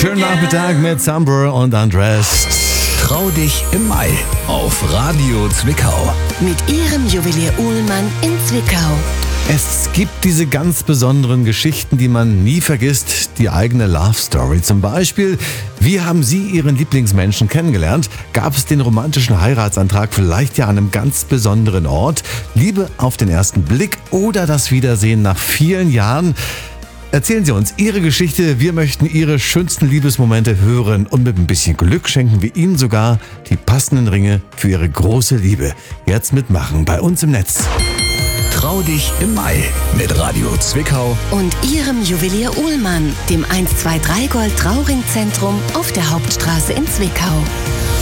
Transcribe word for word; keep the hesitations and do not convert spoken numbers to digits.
Schönen Nachmittag mit Summer und Undressed. Trau dich im Mai auf Radio Zwickau. Mit ihrem Juwelier Uhlmann in Zwickau. Es gibt diese ganz besonderen Geschichten, die man nie vergisst. Die eigene Love Story zum Beispiel. Wie haben Sie Ihren Lieblingsmenschen kennengelernt? Gab es den romantischen Heiratsantrag vielleicht ja an einem ganz besonderen Ort? Liebe auf den ersten Blick oder das Wiedersehen nach vielen Jahren? Erzählen Sie uns Ihre Geschichte. Wir möchten Ihre schönsten Liebesmomente hören und mit ein bisschen Glück schenken wir Ihnen sogar die passenden Ringe für Ihre große Liebe. Jetzt mitmachen bei uns im Netz. Trau dich im Mai mit Radio Zwickau Und ihrem Juwelier Uhlmann, dem eins zwei drei Gold Trauringzentrum auf der Hauptstraße in Zwickau.